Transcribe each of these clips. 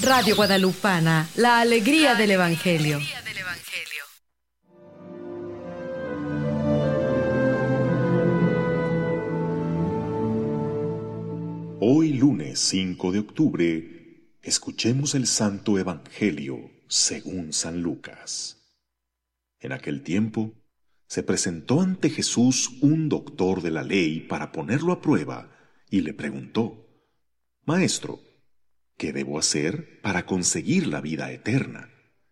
Radio Guadalupana, la alegría del Evangelio. Hoy lunes 5 de octubre, escuchemos el Santo Evangelio según San Lucas. En aquel tiempo, se presentó ante Jesús un doctor de la ley para ponerlo a prueba y le preguntó: Maestro, ¿qué debo hacer para conseguir la vida eterna?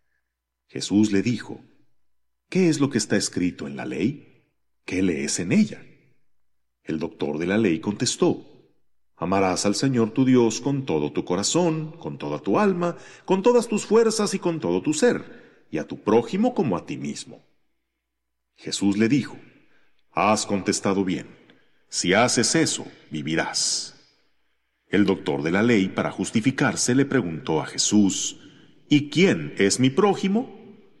Jesús le dijo: ¿Qué es lo que está escrito en la ley? ¿Qué lees en ella? El doctor de la ley contestó: Amarás al Señor tu Dios con todo tu corazón, con toda tu alma, con todas tus fuerzas y con todo tu ser, y a tu prójimo como a ti mismo. Jesús le dijo: Has contestado bien. Si haces eso, vivirás. El doctor de la ley, para justificarse, le preguntó a Jesús: ¿Y quién es mi prójimo?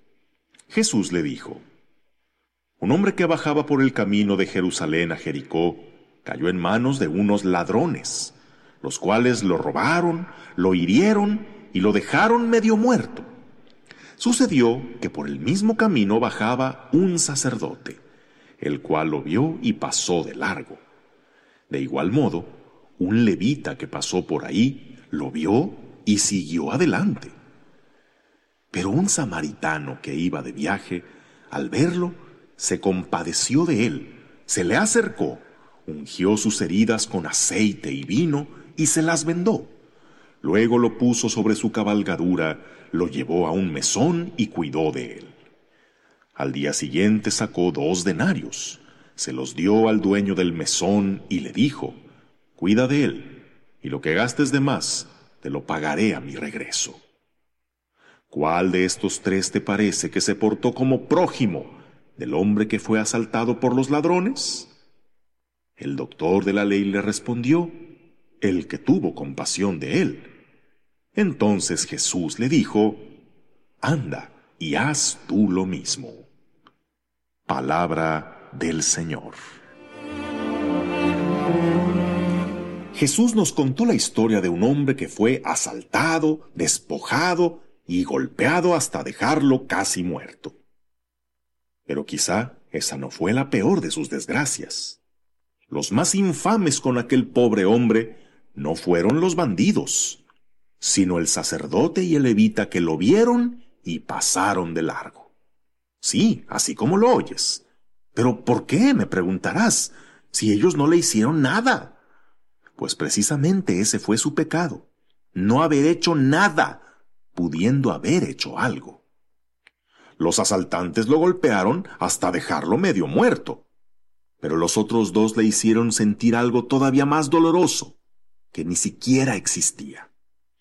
Jesús le dijo: Un hombre que bajaba por el camino de Jerusalén a Jericó cayó en manos de unos ladrones, los cuales lo robaron, lo hirieron y lo dejaron medio muerto. Sucedió que por el mismo camino bajaba un sacerdote, el cual lo vio y pasó de largo. De igual modo, un levita que pasó por ahí lo vio y siguió adelante. Pero un samaritano que iba de viaje, al verlo, se compadeció de él, se le acercó, ungió sus heridas con aceite y vino y se las vendó. Luego lo puso sobre su cabalgadura, lo llevó a un mesón y cuidó de él. Al día siguiente sacó 2 denarios, se los dio al dueño del mesón y le dijo: Cuida de él, y lo que gastes de más, te lo pagaré a mi regreso. ¿Cuál de estos 3 te parece que se portó como prójimo del hombre que fue asaltado por los ladrones? El doctor de la ley le respondió: el que tuvo compasión de él. Entonces Jesús le dijo: Anda y haz tú lo mismo. Palabra del Señor. Jesús nos contó la historia de un hombre que fue asaltado, despojado y golpeado hasta dejarlo casi muerto. Pero quizá esa no fue la peor de sus desgracias. Los más infames con aquel pobre hombre no fueron los bandidos, sino el sacerdote y el levita que lo vieron y pasaron de largo. Sí, así como lo oyes. ¿Pero por qué?, me preguntarás, si ellos no le hicieron nada. Pues precisamente ese fue su pecado, no haber hecho nada, pudiendo haber hecho algo. Los asaltantes lo golpearon hasta dejarlo medio muerto, pero los otros 2 le hicieron sentir algo todavía más doloroso, que ni siquiera existía.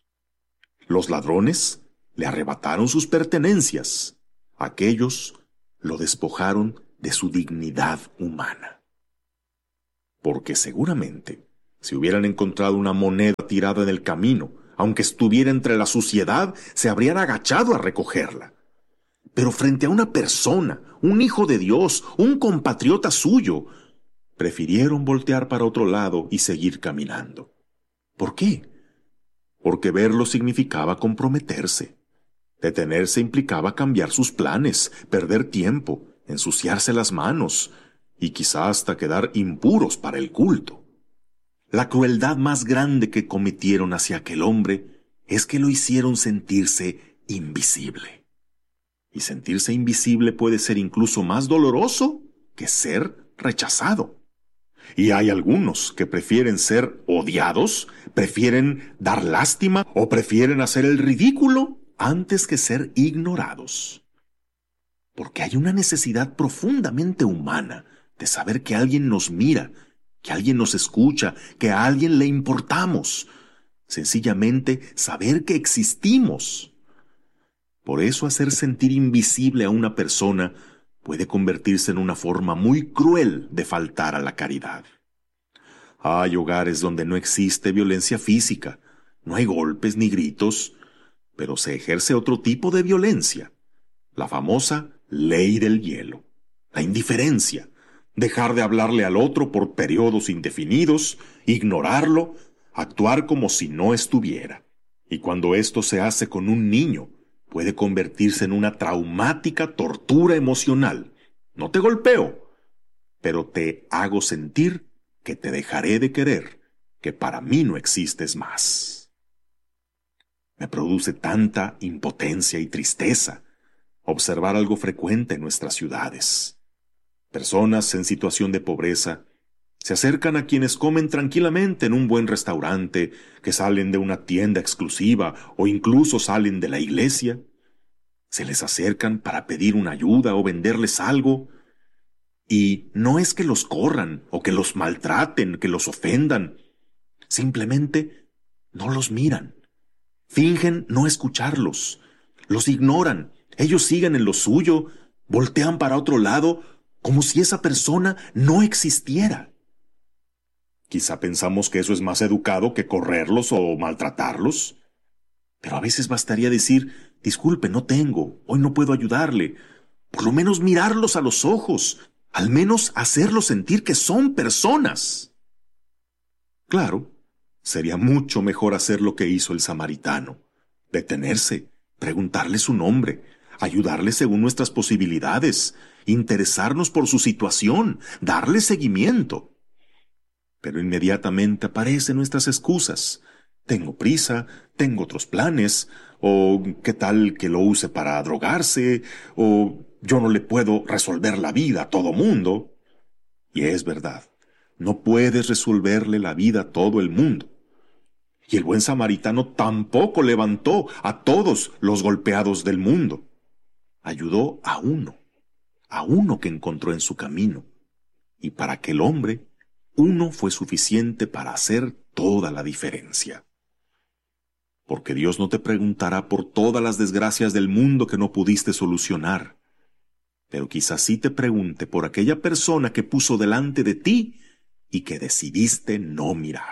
Los ladrones le arrebataron sus pertenencias, aquellos lo despojaron de su dignidad humana. Porque seguramente, si hubieran encontrado una moneda tirada en el camino, aunque estuviera entre la suciedad, se habrían agachado a recogerla. Pero frente a una persona, un hijo de Dios, un compatriota suyo, prefirieron voltear para otro lado y seguir caminando. ¿Por qué? Porque verlo significaba comprometerse. Detenerse implicaba cambiar sus planes, perder tiempo, ensuciarse las manos y quizá hasta quedar impuros para el culto. La crueldad más grande que cometieron hacia aquel hombre es que lo hicieron sentirse invisible. Y sentirse invisible puede ser incluso más doloroso que ser rechazado. Y hay algunos que prefieren ser odiados, prefieren dar lástima o prefieren hacer el ridículo antes que ser ignorados. Porque hay una necesidad profundamente humana de saber que alguien nos mira, que alguien nos escucha, que a alguien le importamos. Sencillamente saber que existimos. Por eso hacer sentir invisible a una persona puede convertirse en una forma muy cruel de faltar a la caridad. Hay hogares donde no existe violencia física, no hay golpes ni gritos, pero se ejerce otro tipo de violencia, la famosa ley del hielo, la indiferencia, dejar de hablarle al otro por periodos indefinidos, ignorarlo, actuar como si no estuviera. Y cuando esto se hace con un niño, puede convertirse en una traumática tortura emocional. No te golpeo, pero te hago sentir que te dejaré de querer, que para mí no existes más. Me produce tanta impotencia y tristeza observar algo frecuente en nuestras ciudades. Personas en situación de pobreza se acercan a quienes comen tranquilamente en un buen restaurante, que salen de una tienda exclusiva o incluso salen de la iglesia. Se les acercan para pedir una ayuda o venderles algo. Y no es que los corran o que los maltraten, que los ofendan. Simplemente no los miran. Fingen no escucharlos. Los ignoran. Ellos siguen en lo suyo, voltean para otro lado, como si esa persona no existiera. Quizá pensamos que eso es más educado que correrlos o maltratarlos. Pero a veces bastaría decir, disculpe, no tengo, hoy no puedo ayudarle. Por lo menos mirarlos a los ojos, al menos hacerlos sentir que son personas. Claro, sería mucho mejor hacer lo que hizo el samaritano, detenerse, preguntarle su nombre, ayudarle según nuestras posibilidades, interesarnos por su situación, darle seguimiento. Pero inmediatamente aparecen nuestras excusas. Tengo prisa, tengo otros planes, o qué tal que lo use para drogarse, o yo no le puedo resolver la vida a todo mundo. Y es verdad, no puedes resolverle la vida a todo el mundo. Y el buen samaritano tampoco levantó a todos los golpeados del mundo. Ayudó a uno que encontró en su camino. Y para aquel hombre, uno fue suficiente para hacer toda la diferencia. Porque Dios no te preguntará por todas las desgracias del mundo que no pudiste solucionar, pero quizás sí te pregunte por aquella persona que puso delante de ti y que decidiste no mirar.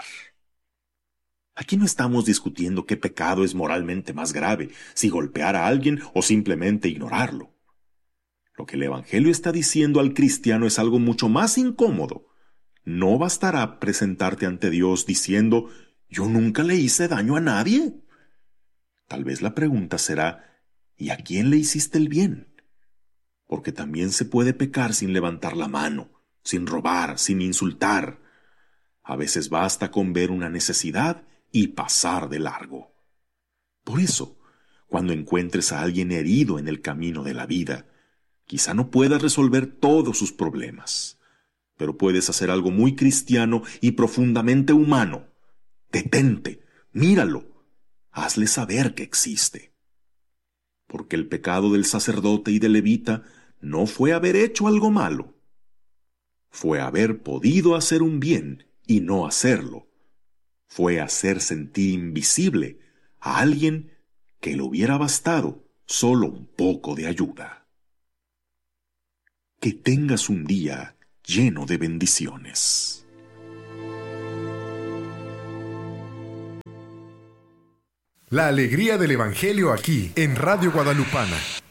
Aquí no estamos discutiendo qué pecado es moralmente más grave, si golpear a alguien o simplemente ignorarlo. Lo que el Evangelio está diciendo al cristiano es algo mucho más incómodo. No bastará presentarte ante Dios diciendo, yo nunca le hice daño a nadie. Tal vez la pregunta será, ¿y a quién le hiciste el bien? Porque también se puede pecar sin levantar la mano, sin robar, sin insultar. A veces basta con ver una necesidad y pasar de largo. Por eso, cuando encuentres a alguien herido en el camino de la vida, quizá no puedas resolver todos sus problemas, pero puedes hacer algo muy cristiano y profundamente humano. Detente, míralo, hazle saber que existe. Porque el pecado del sacerdote y del levita no fue haber hecho algo malo, fue haber podido hacer un bien y no hacerlo. Fue hacer sentir invisible a alguien que le hubiera bastado solo un poco de ayuda. Que tengas un día lleno de bendiciones. La alegría del Evangelio aquí en Radio Guadalupana.